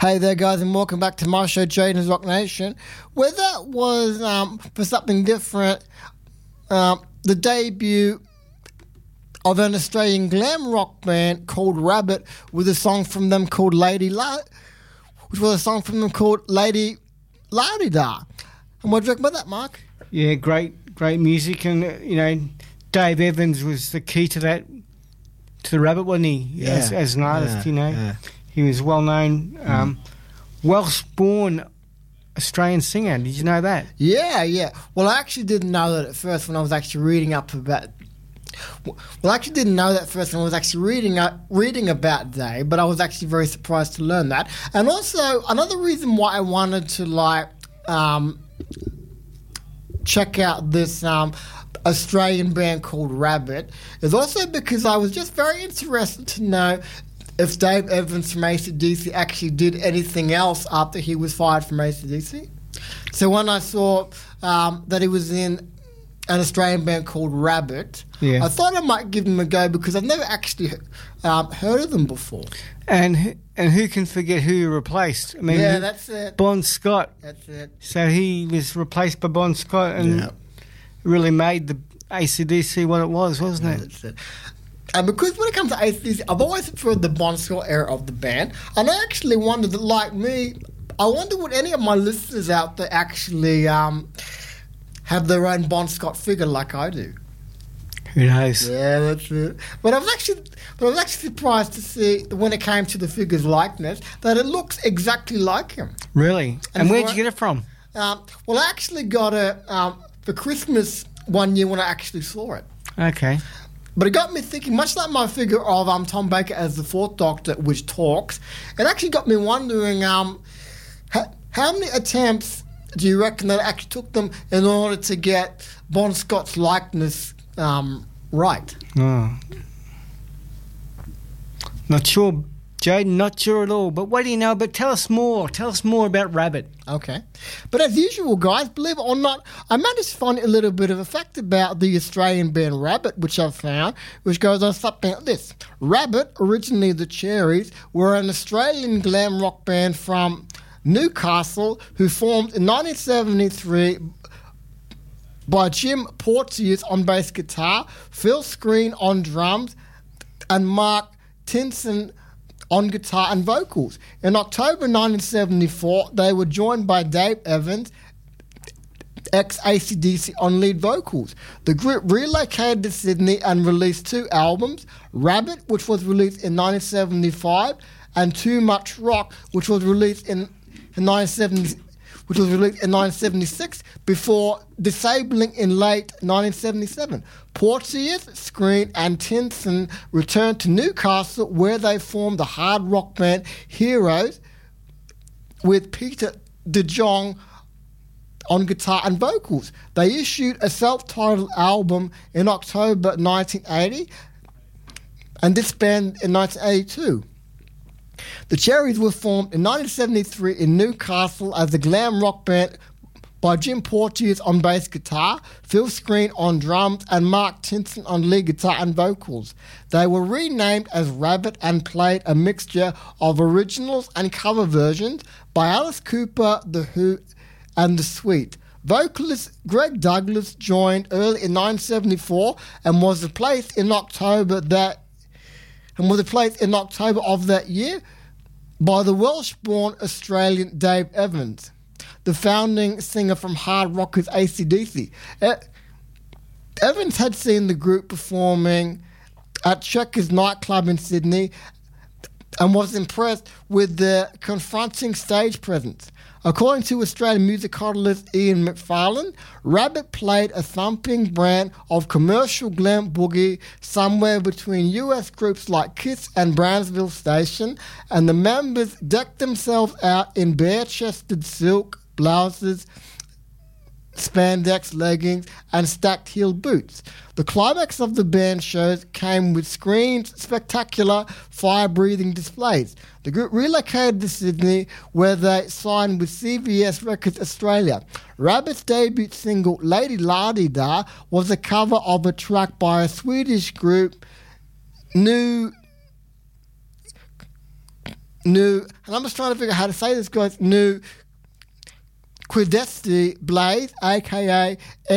Hey there, guys, and welcome back to my show, Jaden's Rock Nation, where that was, for something different, the debut of an Australian glam rock band called Rabbit with a song from them called Lady La Da. And what do you reckon about that, Mark? Yeah, great music, and Dave Evans was the key to that, to the Rabbit, wasn't he? Yeah. As an artist, Yeah. he was well known, Welsh-born Australian singer. Did you know that? Yeah. Well, I actually didn't know that at first when I was actually reading about. Well, I actually didn't know that first when I was actually reading about Dave, but I was actually very surprised to learn that. And also, another reason why I wanted to check out this Australian band called Rabbit is also because I was just very interested to know if Dave Evans from AC/DC actually did anything else after he was fired from AC/DC. So when I saw that he was in an Australian band called Rabbit, I thought I might give them a go because I've never actually heard of them before. And who can forget who he replaced? I mean, That's it. Bon Scott. That's it. So he was replaced by Bon Scott and really made the AC/DC what it was, wasn't it? That's it. And because when it comes to AC/DC, I've always preferred the Bon Scott era of the band. And I actually wondered that, like me, I wonder would any of my listeners out there actually have their own Bon Scott figure like I do. Who knows? Yeah, that's it. But I was actually surprised to see that when it came to the figure's likeness that it looks exactly like him. Really? And where'd you get it from? Well, I actually got it for Christmas one year when I actually saw it. Okay. But it got me thinking, much like my figure of Tom Baker as the Fourth Doctor, which talks, it actually got me wondering how many attempts do you reckon that it actually took them in order to get Bon Scott's likeness right? Oh. Not sure, Jaden, not sure at all. But what do you know? But tell us more. Tell us more about Rabbit. Okay. But as usual, guys, believe it or not, I managed to find a little bit of a fact about the Australian band Rabbit, which I've found, which goes on something like this. Rabbit, originally the Cherries, were an Australian glam rock band from Newcastle who formed in 1973 by Jim Porteous on bass guitar, Phil Screen on drums, and Mark Tinson on guitar and vocals. In October 1974, they were joined by Dave Evans, ex-AC/DC, on lead vocals. The group relocated to Sydney and released 2 albums, Rabbit, which was released in 1975, and Too Much Rock, which was released in 1976 before disabling in late 1977. Porteous, Screen and Tinson returned to Newcastle where they formed the hard rock band Heroes with Peter De Jong on guitar and vocals. They issued a self-titled album in October 1980 and disbanded in 1982. The Cherries were formed in 1973 in Newcastle as a glam rock band by Jim Porteous on bass guitar, Phil Screen on drums, and Mark Tinson on lead guitar and vocals. They were renamed as Rabbit and played a mixture of originals and cover versions by Alice Cooper, The Who, and The Sweet. Vocalist Greg Douglas joined early in 1974 and was replaced in October of that year by the Welsh-born Australian Dave Evans, the founding singer from hard rockers AC/DC. Evans had seen the group performing at Checkers nightclub in Sydney and was impressed with their confronting stage presence. According to Australian musicologist Ian McFarlane, Rabbit played a thumping brand of commercial glam boogie somewhere between US groups like Kiss and Brownsville Station, and the members decked themselves out in bare-chested silk blouses, spandex leggings, and stacked-heeled boots. The climax of the band shows came with Screen's spectacular fire-breathing displays. The group relocated to Sydney, where they signed with CBS Records Australia. Rabbit's debut single, Lady La-Di-Da, was a cover of a track by a Swedish group, New New, and I'm just trying to figure out how to say this, guys, New Quidesti Blaze, a.k.a.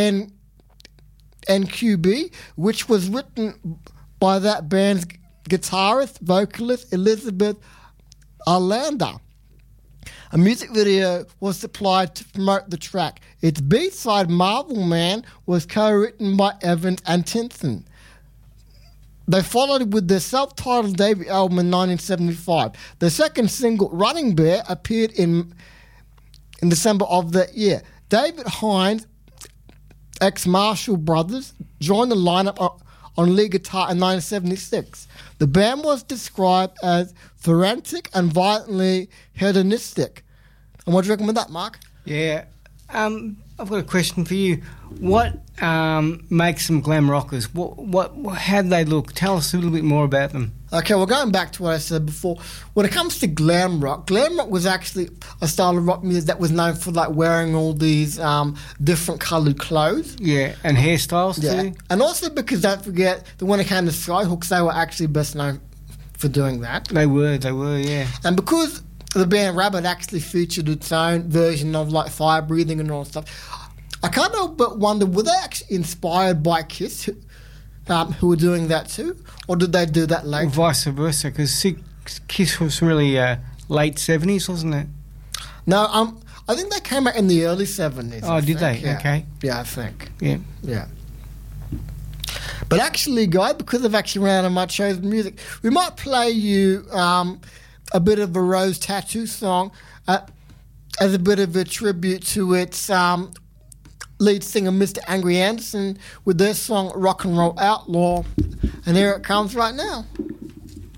NQB, which was written by that band's guitarist, vocalist, Elizabeth Arlander. A music video was supplied to promote the track. Its B-side, Marvel Man, was co-written by Evans and Tinson. They followed with their self-titled debut album in 1975. The second single, Running Bear, appeared in December of that year. David Hines, ex-Marshall Brothers, joined the lineup on lead guitar in 1976. The band was described as frantic and violently hedonistic. And what do you reckon with that, Mark? Yeah. I've got a question for you. What makes them glam rockers? How do they look? Tell us a little bit more about them. Okay, well, going back to what I said before, when it comes to glam rock was actually a style of rock music that was known for like wearing all these different coloured clothes. Yeah, and hairstyles too. And also because don't forget that when it came to Skyhooks, they were actually best known for doing that. They were, yeah. And because the band Rabbit actually featured its own version of like fire breathing and all that stuff, I can't help but wonder, were they actually inspired by Kiss, who were doing that too, or did they do that later? Or vice versa, because Kiss was really late 70s, wasn't it? No, I think they came out in the early 70s. Oh, did they? Yeah. Okay. Yeah, I think. Yeah. But actually, guys, because I've actually ran out of my chosen music, we might play you a bit of a Rose Tattoo song as a bit of a tribute to its lead singer, Mr. Angry Anderson, with their song Rock and Roll Outlaw. And here it comes right now.